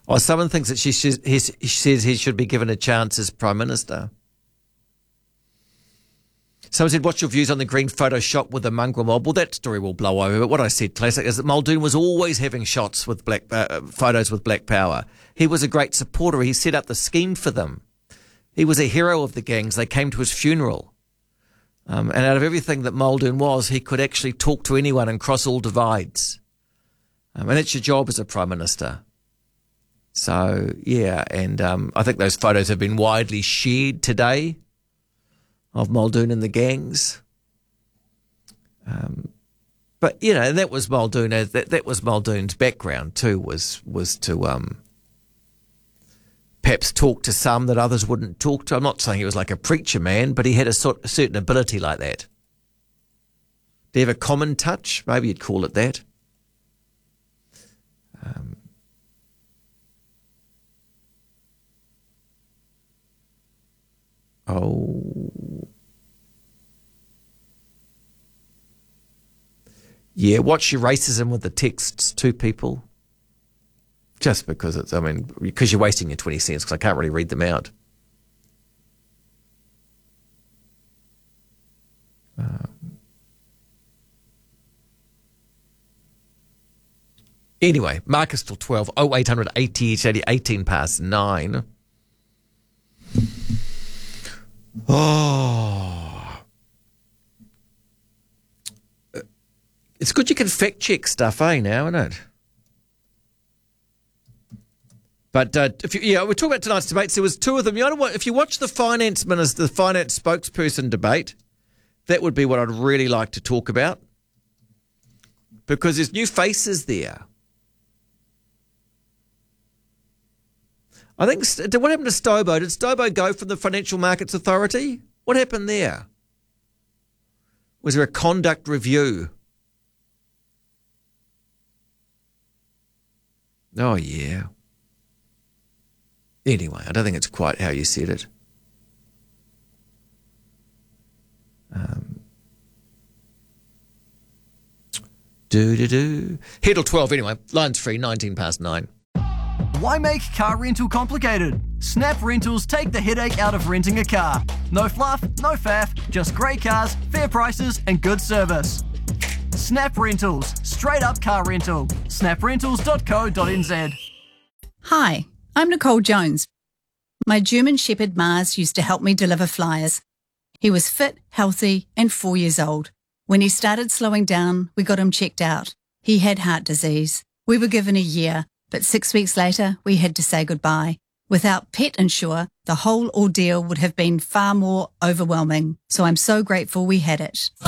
Or someone thinks that she says he should be given a chance as Prime Minister. Someone said, what's your views on the Green Photoshop with the mongrel mob? Well, that story will blow over. But what I said, Classic, is that Muldoon was always having shots with photos with Black Power. He was a great supporter. He set up the scheme for them. He was a hero of the gangs. They came to his funeral. And out of everything that Muldoon was, he could actually talk to anyone and cross all divides. And that's your job as a Prime Minister. So, yeah, and I think those photos have been widely shared today of Muldoon and the gangs. But, you know, and that was Muldoon, that was Muldoon's background too, was to perhaps talk to some that others wouldn't talk to. I'm not saying he was like a preacher man, but he had a certain ability like that. Do you have a common touch? Maybe you'd call it that. Yeah, watch your racism with the texts to people. Just because because you're wasting your 20 cents because I can't really read them out. Anyway, Marcus till 12, 0800 80 80, 18 past 9. Oh. It's good you can fact check stuff, now, isn't it? But we're talking about tonight's debates. There was two of them. You know what? If you watch the finance minister, the finance spokesperson debate, that would be what I'd really like to talk about, because there's new faces there. I think, what happened to Stobo? Did Stobo go from the Financial Markets Authority? What happened there? Was there a conduct review? Oh, yeah. Anyway, I don't think it's quite how you said it. Here till 12 anyway. Line's free, 19 past 9. Why make car rental complicated? Snap Rentals take the headache out of renting a car. No fluff, no faff, just great cars, fair prices and good service. Snap Rentals, straight up car rental. snaprentals.co.nz. Hi, I'm Nicole Jones. My German Shepherd Mars used to help me deliver flyers. He was fit, healthy and 4 years old. When he started slowing down, we got him checked out. He had heart disease. We were given a year, but 6 weeks later, we had to say goodbye. Without Pet Insure, the whole ordeal would have been far more overwhelming. So I'm so grateful we had it.